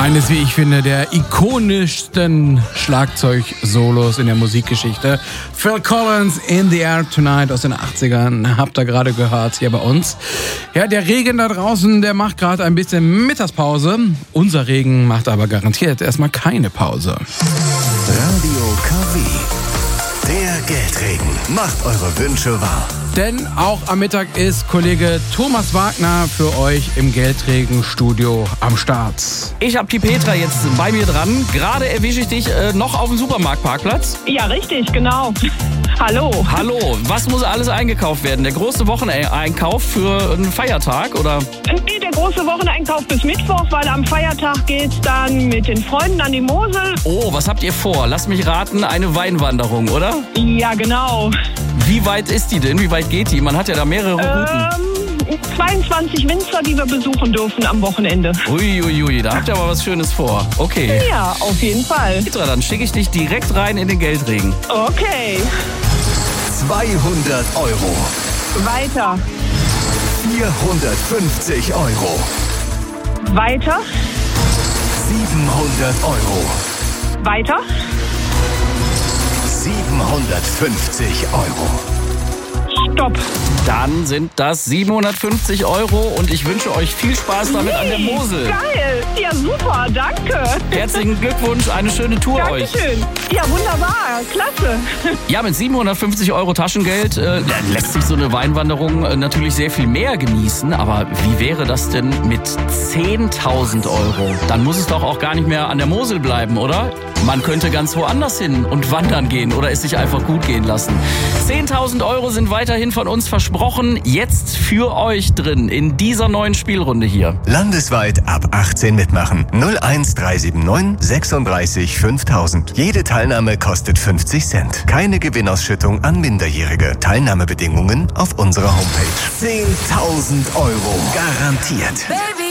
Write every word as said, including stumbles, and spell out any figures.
Eines, wie ich finde, der ikonischsten Schlagzeug-Solos in der Musikgeschichte. Phil Collins, In the Air Tonight aus den achtzigern, habt ihr gerade gehört hier bei uns. Ja, der Regen da draußen, der macht gerade ein bisschen Mittagspause. Unser Regen macht aber garantiert erstmal keine Pause. Radio K W, der Geldregen, macht eure Wünsche wahr. Denn auch am Mittag ist Kollege Thomas Wagner für euch im Geldregen-Studio am Start. Ich habe die Petra jetzt bei mir dran. Gerade erwische ich dich äh, noch auf dem Supermarktparkplatz. Ja, richtig, genau. Hallo. Hallo, was muss alles eingekauft werden? Der große Wocheneinkauf für einen Feiertag, oder? Nee, der große Wocheneinkauf bis Mittwoch, weil am Feiertag geht's dann mit den Freunden an die Mosel. Oh, was habt ihr vor? Lass mich raten, eine Weinwanderung, oder? Ja, genau. Wie weit ist die denn? Wie weit geht die? Man hat ja da mehrere Routen. Ähm, zweiundzwanzig Winzer, die wir besuchen dürfen am Wochenende. Uiuiui, ui, da habt ihr aber was Schönes vor. Okay. Ja, auf jeden Fall. Petra, dann schicke ich dich direkt rein in den Geldregen. Okay. zweihundert Euro. Weiter. vierhundertfünfzig Euro. Weiter. siebenhundert Euro. Weiter. siebenhundertfünfzig Euro. Stopp. Dann sind das siebenhundertfünfzig Euro und ich wünsche euch viel Spaß damit an der Mosel. Geil. Ja, super. Danke. Herzlichen Glückwunsch, eine schöne Tour euch. Dankeschön. Ja, wunderbar. Klasse. Ja, mit siebenhundertfünfzig Euro Taschengeld äh, lässt sich so eine Weinwanderung äh, natürlich sehr viel mehr genießen. Aber wie wäre das denn mit zehntausend Euro? Dann muss es doch auch gar nicht mehr an der Mosel bleiben, oder? Man könnte ganz woanders hin und wandern gehen oder es sich einfach gut gehen lassen. zehntausend Euro sind weiterhin von uns versprochen. Jetzt für euch drin in dieser neuen Spielrunde hier. Landesweit ab achtzehn mitmachen. null eins drei sieben neun sechsunddreißig fünftausend. Jede Teilnahme kostet fünfzig Cent. Keine Gewinnausschüttung an Minderjährige. Teilnahmebedingungen auf unserer Homepage. zehntausend Euro garantiert. Baby.